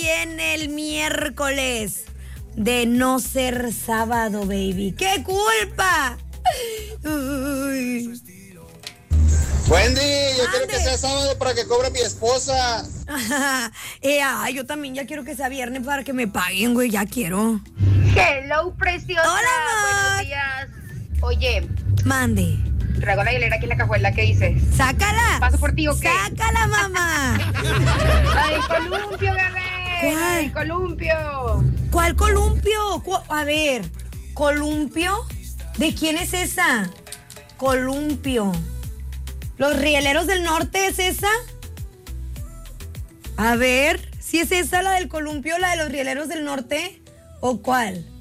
viene el miércoles de no ser sábado, baby. ¡Qué culpa! Uy. Wendy, yo quiero que sea sábado para que cobre mi esposa. Yo también ya quiero que sea viernes para que me paguen, güey. Ya quiero. Hello, preciosa. Hola, buenos días. Oye, mande. traigo la hielera aquí en la cajuela, ¿qué dices? ¡Sácala! ¿Paso por ti o qué? ¡Sácala, mamá! ¡La del columpio, bebé! ¿Cuál? ¡La del columpio! ¿Cuál columpio? A ver, ¿columpio? ¿De quién es esa? Columpio. ¿Los Rieleros del Norte es esa? A ver, ¿si es esa la del columpio, la de los Rieleros del Norte? ¿O cuál?